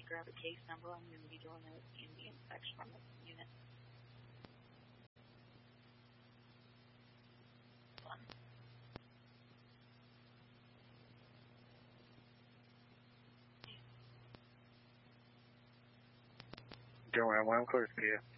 grab a case number. I'm going to be doing the inspection on the unit. Joanne, I'm clear to you.